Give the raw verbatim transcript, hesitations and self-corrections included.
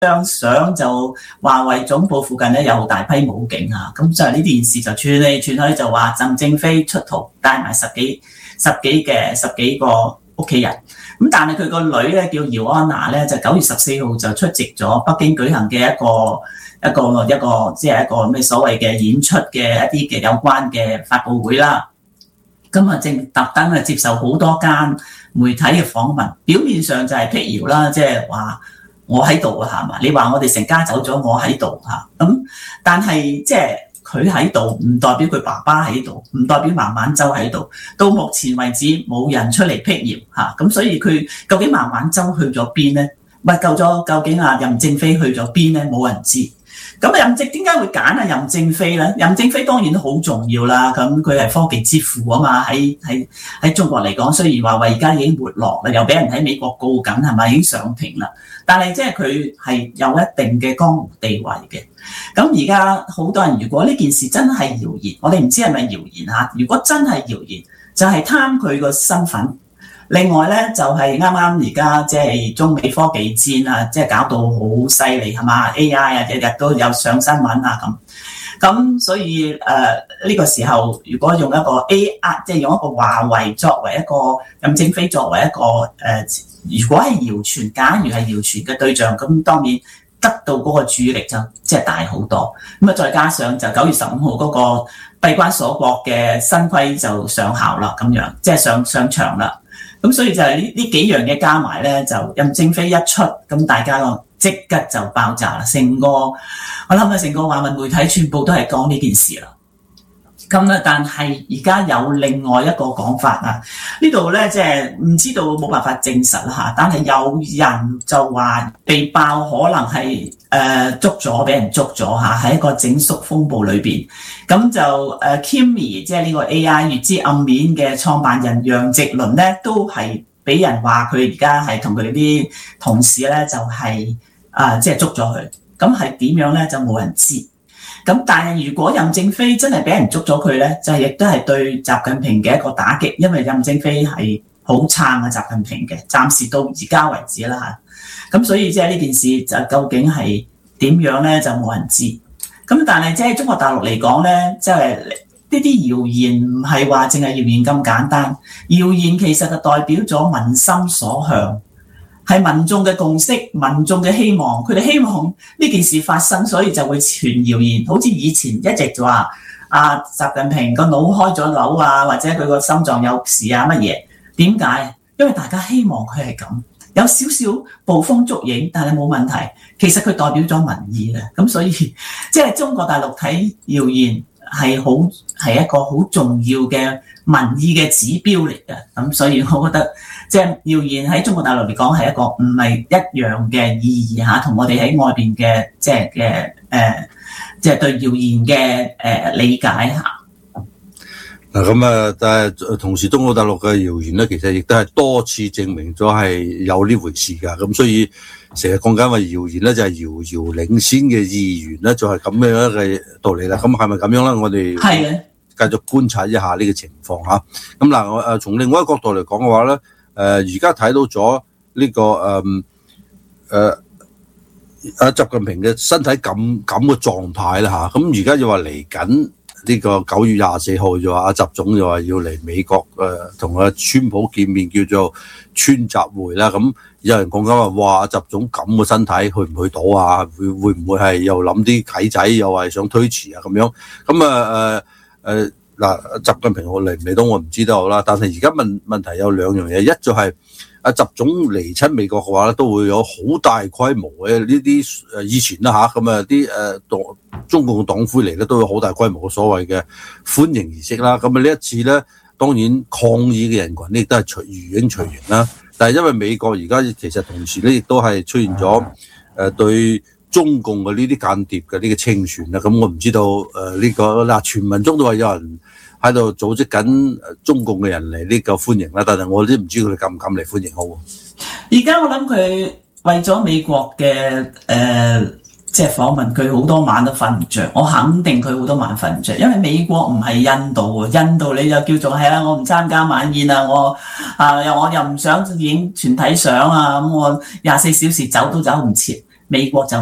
張相就華為總部附近咧有大批武警啊，咁就係呢件事就傳嚟傳去就話任正非出逃帶埋十幾十幾嘅十幾個屋企人，咁但係佢個女咧叫姚安娜咧就九月十四號就出席咗北京舉行嘅一個一個一個即係一個咩所謂嘅演出嘅一啲嘅有關嘅發佈會啦，咁啊正特登啊接受好多間媒體嘅訪問，表面上就係闢謠啦，即係話。我喺度啊，係嘛？你話我哋成家走咗，我喺度嚇。咁但係即係佢喺度，唔代表佢爸爸喺度，唔代表孟晚舟喺度。到目前為止冇人出嚟闢謠嚇，咁所以佢究竟孟晚舟去咗邊咧？唔係救咗究竟啊任正非去咗邊咧？冇人知。咁任正點解會揀啊任正非咧？任正非當然都好重要啦。咁佢係科技之父啊嘛，喺喺喺中國嚟講，雖然話話而家已經沒落啦，又俾人喺美國告緊係咪已經上庭啦？但係即係佢係有一定嘅江湖地位嘅。咁而家好多人，如果呢件事真係謠言，我哋唔知係咪謠言嚇。如果真係謠言，就係貪佢個身份。另外咧，就係啱啱而家即係中美科技戰啊，即係搞到好犀利係嘛 ？A I 啊，日日都有上新聞啊咁。咁所以誒呢、呃這個時候，如果用一個 A I， 即係用一個華為作為一個任正非作為一個誒、呃，如果係謠傳，假如係謠傳嘅對象，咁當然得到嗰個注意力就即係大好多。咁啊，再加上就九月十五號嗰個閉關鎖國嘅新規就上效啦，咁樣即係上上場啦。咁所以就係呢呢幾樣嘢加埋咧，就任正非一出，咁大家咯即刻就爆炸啦！成個我諗啊，成個華文媒體全部都係講呢件事啦。咁咧，但係而家有另外一個講法啊，呢度咧即係唔知道冇辦法證實啦嚇，但係有人就話被爆可能係誒、呃、捉咗，俾人捉咗嚇，喺一個整肅風暴裏邊。咁就誒 Kimi 即係呢個 A I 月之暗面嘅創辦人楊直倫咧，都係俾人話佢而家係同佢哋啲同事咧就係啊即係捉咗佢。咁係點樣咧就冇人知。咁但係如果任正非真係俾人捉咗佢咧，就係亦都係對習近平嘅一個打擊，因為任正非係好撐啊習近平嘅，暫時到而家為止啦嚇。咁所以即係呢件事就究竟係點樣咧，就冇人知。咁但係即係中國大陸嚟講咧，即係呢啲謠言唔係話淨係謠言咁簡單，謠言其實就代表咗民心所向。係民眾嘅共識，民眾嘅希望，佢哋希望呢件事發生，所以就會傳謠言。好似以前一直就話啊，習近平個腦開咗瘤啊，或者佢個心臟有事啊乜嘢？點解？因為大家希望佢係咁，有少少捕風捉影，但係冇問題。其實佢代表咗民意嘅，咁所以即係中國大陸睇謠言係好係一個好重要嘅民意嘅指標嚟嘅。咁所以我覺得。即係謠言喺中國大陸嚟講係一個唔係一樣嘅意義嚇，同我哋喺外邊嘅即係嘅誒，即係對謠言嘅誒理解嚇。 嗱咁啊，但係同時中國大陸嘅謠言咧，其實亦都係多次證明咗係有呢回事㗎。咁所以成日講緊話謠言咧，就係遙遙領先嘅意願咧，就係咁樣嘅道理啦。咁係咪咁樣咧？我哋係嘅，繼續觀察一下呢個情況嚇。咁嗱，我誒從另外一個角度嚟講嘅話咧。誒而家睇到咗呢、這個誒誒阿習近平嘅身體咁咁嘅狀態啦嚇，咁而家就話嚟緊呢個九月廿四號就話阿習總就話要嚟美國誒同阿川普見面，叫做川習會啦。咁有人講緊話，哇！阿習總咁嘅身體去唔去到啊？會會唔會係又諗啲計仔，又係想推遲啊咁樣？咁啊誒誒。嗱，習近平我嚟唔嚟到我唔知道啦，但係而家問問題有兩樣嘢，一就係阿習總嚟親美國嘅話咧，都會有好大規模嘅呢啲誒以前啦嚇，咁啊啲誒黨中共黨魁嚟咧都有好大規模嘅所謂嘅歡迎儀式啦。咁啊呢一次咧，當然抗議嘅人群亦都係隨如影隨形啦。但係因為美國而家其實同時咧，亦都係出現咗誒對中共嘅呢啲間諜嘅呢個清算啦。咁我唔知道誒呢個嗱，傳聞中都係有人喺度組織緊中共嘅人嚟呢個歡迎啦，但係我都唔知佢哋敢唔敢嚟歡迎好。 而家我諗佢為咗美國嘅誒即係訪問，佢好多晚都瞓唔着。我肯定佢好多晚瞓唔着，因為美國唔係印度喎，印度你就叫做係啊，我唔參加晚宴啊，我啊又我又唔想影全體相啊，咁我廿四小時走都走唔切。 美國就